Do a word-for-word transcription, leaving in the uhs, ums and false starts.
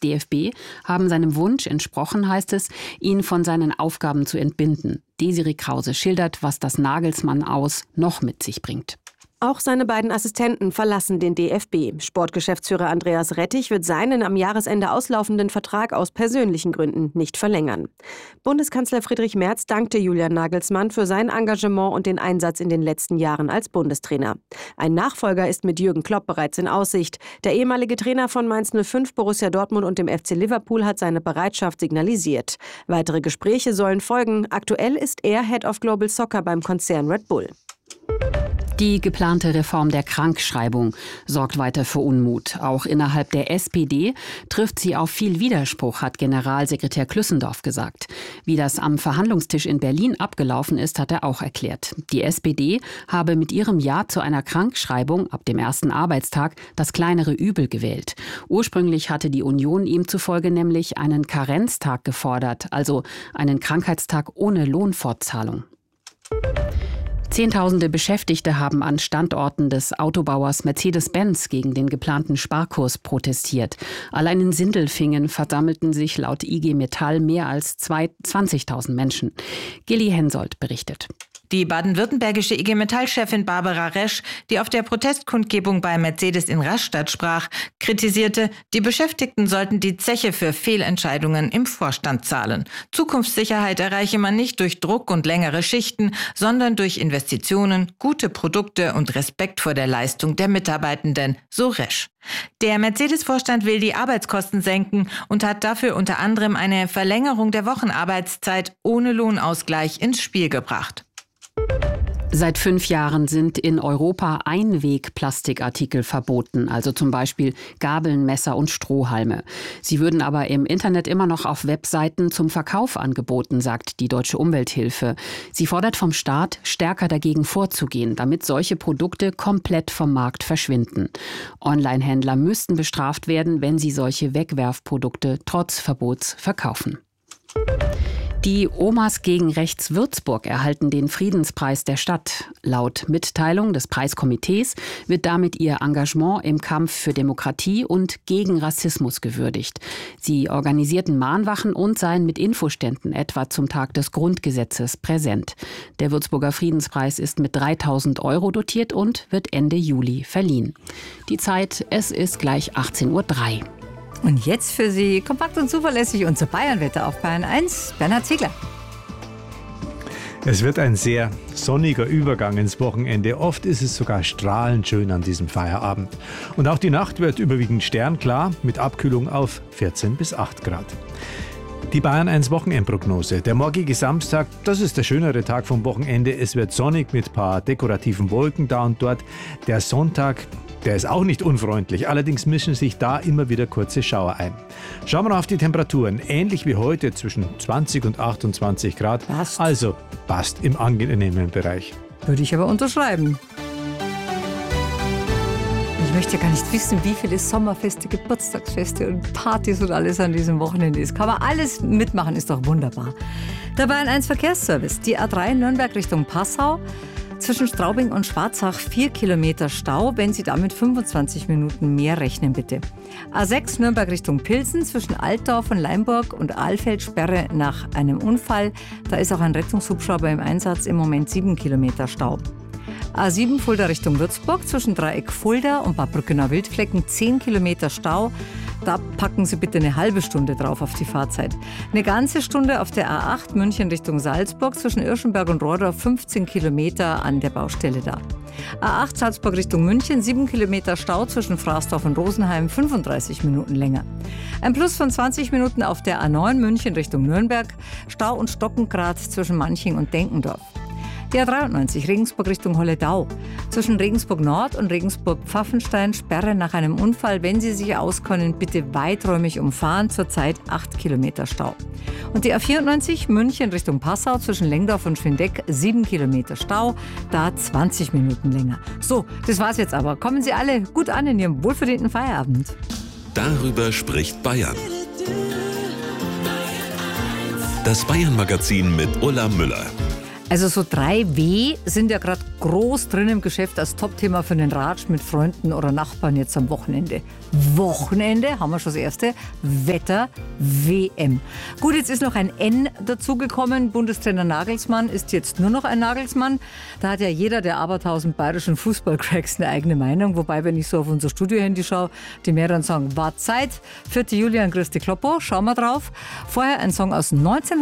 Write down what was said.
D F B haben seinem Wunsch entsprochen, heißt es, ihn von seinen Aufgaben zu entbinden. Desiree Krause schildert, was das Nagelsmann-Aus noch mit sich bringt. Auch seine beiden Assistenten verlassen den D F B. Sportgeschäftsführer Andreas Rettich wird seinen am Jahresende auslaufenden Vertrag aus persönlichen Gründen nicht verlängern. Bundeskanzler Friedrich Merz dankte Julian Nagelsmann für sein Engagement und den Einsatz in den letzten Jahren als Bundestrainer. Ein Nachfolger ist mit Jürgen Klopp bereits in Aussicht. Der ehemalige Trainer von Mainz null fünf, Borussia Dortmund und dem F C Liverpool hat seine Bereitschaft signalisiert. Weitere Gespräche sollen folgen. Aktuell ist er Head of Global Soccer beim Konzern Red Bull. Die geplante Reform der Krankschreibung sorgt weiter für Unmut. Auch innerhalb der S P D trifft sie auf viel Widerspruch, hat Generalsekretär Klüssendorf gesagt. Wie das am Verhandlungstisch in Berlin abgelaufen ist, hat er auch erklärt. Die S P D habe mit ihrem Ja zu einer Krankschreibung ab dem ersten Arbeitstag das kleinere Übel gewählt. Ursprünglich hatte die Union ihm zufolge nämlich einen Karenztag gefordert, also einen Krankheitstag ohne Lohnfortzahlung. Zehntausende Beschäftigte haben an Standorten des Autobauers Mercedes-Benz gegen den geplanten Sparkurs protestiert. Allein in Sindelfingen versammelten sich laut I G Metall mehr als zwanzigtausend Menschen. Gilly Hensoldt berichtet. Die baden-württembergische I G Metall-Chefin Barbara Resch, die auf der Protestkundgebung bei Mercedes in Rastatt sprach, kritisierte, die Beschäftigten sollten die Zeche für Fehlentscheidungen im Vorstand zahlen. Zukunftssicherheit erreiche man nicht durch Druck und längere Schichten, sondern durch Investitionen, gute Produkte und Respekt vor der Leistung der Mitarbeitenden, so Resch. Der Mercedes-Vorstand will die Arbeitskosten senken und hat dafür unter anderem eine Verlängerung der Wochenarbeitszeit ohne Lohnausgleich ins Spiel gebracht. Seit fünf Jahren sind in Europa Einwegplastikartikel verboten, also zum Beispiel Gabeln, Messer und Strohhalme. Sie würden aber im Internet immer noch auf Webseiten zum Verkauf angeboten, sagt die Deutsche Umwelthilfe. Sie fordert vom Staat, stärker dagegen vorzugehen, damit solche Produkte komplett vom Markt verschwinden. Online-Händler müssten bestraft werden, wenn sie solche Wegwerfprodukte trotz Verbots verkaufen. Die Omas gegen Rechts Würzburg erhalten den Friedenspreis der Stadt. Laut Mitteilung des Preiskomitees wird damit ihr Engagement im Kampf für Demokratie und gegen Rassismus gewürdigt. Sie organisierten Mahnwachen und seien mit Infoständen etwa zum Tag des Grundgesetzes präsent. Der Würzburger Friedenspreis ist mit dreitausend Euro dotiert und wird Ende Juli verliehen. Die Zeit, es ist gleich achtzehn Uhr drei. Und jetzt für Sie kompakt und zuverlässig unser Bayernwetter auf Bayern eins, Bernhard Ziegler. Es wird ein sehr sonniger Übergang ins Wochenende. Oft ist es sogar strahlend schön an diesem Feierabend. Und auch die Nacht wird überwiegend sternklar mit Abkühlung auf vierzehn bis acht Grad. Die Bayern eins Wochenendprognose. Der morgige Samstag, das ist der schönere Tag vom Wochenende. Es wird sonnig mit ein paar dekorativen Wolken da und dort. Der Sonntag, der ist auch nicht unfreundlich. Allerdings mischen sich da immer wieder kurze Schauer ein. Schauen wir noch auf die Temperaturen. Ähnlich wie heute zwischen zwanzig und achtundzwanzig Grad. Passt. Also passt im angenehmen Bereich. Würde ich aber unterschreiben. Ich möchte ja gar nicht wissen, wie viele Sommerfeste, Geburtstagsfeste und Partys und alles an diesem Wochenende ist. Kann man alles mitmachen, ist doch wunderbar. Der Bayern eins Verkehrsservice, die A drei Nürnberg Richtung Passau. Zwischen Straubing und Schwarzach vier Kilometer Stau, wenn Sie damit fünfundzwanzig Minuten mehr rechnen, bitte. A sechs Nürnberg Richtung Pilsen, zwischen Altdorf und Leimburg und Alfeld Sperre nach einem Unfall. Da ist auch ein Rettungshubschrauber im Einsatz, im Moment sieben Kilometer Stau. A sieben Fulda Richtung Würzburg, zwischen Dreieck Fulda und Bad Brückener Wildflecken zehn Kilometer Stau. Da packen Sie bitte eine halbe Stunde drauf auf die Fahrzeit. Eine ganze Stunde auf der A acht München Richtung Salzburg, zwischen Irschenberg und Rohrdorf fünfzehn Kilometer an der Baustelle da. A acht Salzburg Richtung München, sieben Kilometer Stau zwischen Fraßdorf und Rosenheim, fünfunddreißig Minuten länger. Ein Plus von zwanzig Minuten auf der A neun München Richtung Nürnberg, Stau und Stockengrad zwischen Manching und Denkendorf. Die A dreiundneunzig Regensburg Richtung Holledau. Zwischen Regensburg Nord und Regensburg Pfaffenstein Sperre nach einem Unfall. Wenn Sie sich auskennen, bitte weiträumig umfahren. Zurzeit acht Kilometer Stau. Und die A vierundneunzig München Richtung Passau zwischen Lengdorf und Schwindeck sieben Kilometer Stau. Da zwanzig Minuten länger. So, das war's jetzt aber. Kommen Sie alle gut an in Ihrem wohlverdienten Feierabend. Darüber spricht Bayern. Das Bayern-Magazin mit Ulla Müller. Also so drei W sind ja gerade groß drin im Geschäft als Topthema für den Ratsch mit Freunden oder Nachbarn jetzt am Wochenende. Wochenende, haben wir schon das erste, Wetter, W M. Gut, jetzt ist noch ein N dazugekommen. Bundestrainer Nagelsmann ist jetzt nur noch ein Nagelsmann. Da hat ja jeder der abertausend bayerischen Fußballcracks eine eigene Meinung. Wobei, wenn ich so auf unser Studio-Handy schaue, die mehreren sagen, war Zeit. vierte Juli an Christi Kloppo, schauen wir drauf. Vorher ein Song aus neunzehnhundertneunundneunzig.